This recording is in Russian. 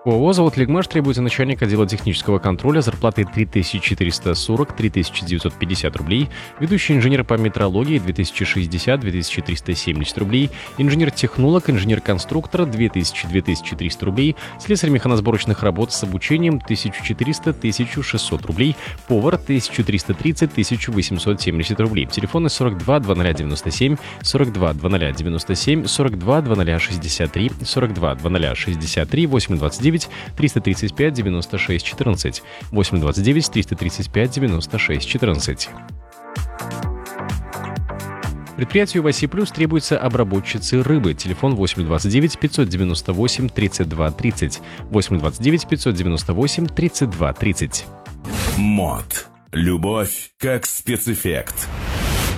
У ООО «Завод Лигмаш» требуется начальник отдела технического контроля зарплатой 3440-3950 рублей, ведущий инженер по метрологии 2060-2370 рублей, инженер-технолог, инженер-конструктор 2000-2300 рублей, слесарь механосборочных работ с обучением 1400-1600 рублей, повар 1330-1870 рублей. Телефоны 42 2097, 42 2097, 42 2063, 42 2063, 829 335 96 14, 829 335 96 14. Предприятию «Васи Плюс» требуется обработчицы рыбы. Телефон 829 598 32 30, 829 598 32 30. МОД. Любовь как спецэффект.